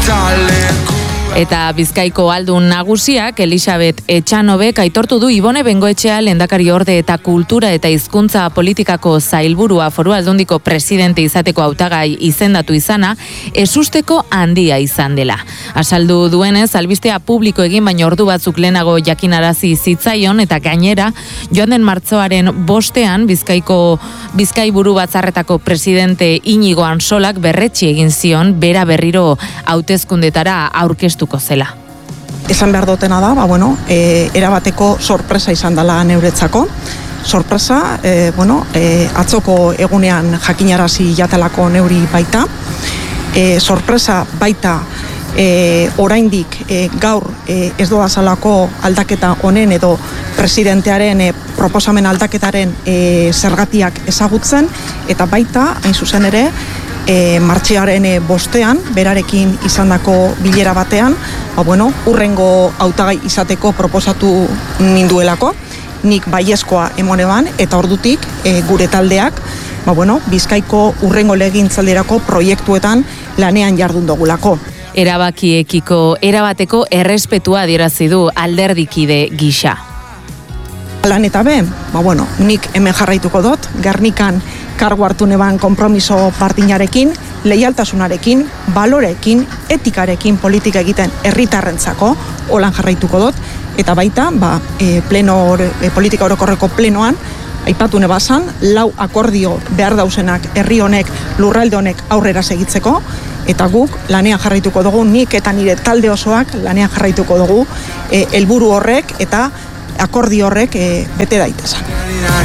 Eta Bizkaiko aldun nagusiak Elisabet Etxanobek aitortu du Ibone Bengoetxea lehendakariorde eta kultura eta hizkuntza politikako zailburua Foru Aldundiko presidente izateko hautagai izendatu izana ezusteko handia izan dela. Azaldu duenez, albistea publiko egin baino ordu batzuk lehenago jakinarazi zitzaion eta gainera joan den martxoaren 5ean Bizkai buru batzarretako presidente Inigo Ansolak berretsi egin zion bera berriro hauteskundetara aurkeztuko zela. Esan behar dutena da, erabateko sorpresa izan dela neuretzako. Sorpresa, atzoko egunean jakinarazi jatelako neuri baita. Sorpresa baita oraindik gaur ez doazalako aldaketa honen edo presidentearen proposamen aldaketaren zergatiak ezagutzen, eta baita, hain zuzen ere, martxoaren 5ean, berarekin izandako bilera batean, hurrengo hautagai izateko proposatu ninduelako, nik baiezkoa emoneban, eta ordutik gure taldeak, Bizkaiko hurrengo legegintzaldirako proiektuetan lanean jardun dugulako. Erabakiekiko erabateko errespetua adierazi du alderdikide gisa. Lan eta nik hemen jarraituko dut, Gernikan kargu hartu neban konpromiso partinarekin, leialtasunarekin, balorekin, etikarekin politika egiten herritarrentzako, holan jarraituko dut, eta baita, politika orokorreko plenoan, aipatu nebazan, 4 akordio behar dausenak herri honek, lurralde honek aurrera segitzeko, eta guk lanean jarraituko dugu, nik eta nire talde osoak lanean jarraituko dugu, helburu horrek eta akordio horrek bete daitezen.